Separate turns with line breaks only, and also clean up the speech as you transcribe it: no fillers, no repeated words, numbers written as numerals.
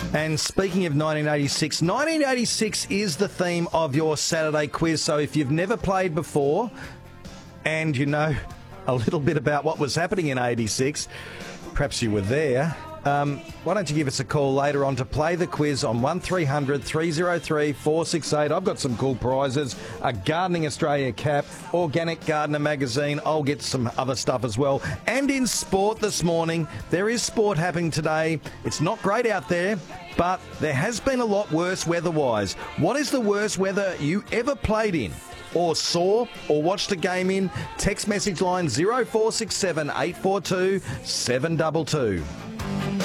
And speaking of 1986, 1986 is the theme of your Saturday quiz. So if you've never played before and you know a little bit about what was happening in 86, perhaps you were there, why don't you give us a call later on to play the quiz on 1300 303 468. I've got some cool prizes, a Gardening Australia cap, Organic Gardener magazine. I'll get some other stuff as well. And in sport this morning, there is sport happening today. It's not great out there, but there has been a lot worse weather-wise. What is the worst weather you ever played in, or saw, or watched a game in? Text message line 0467 842 722.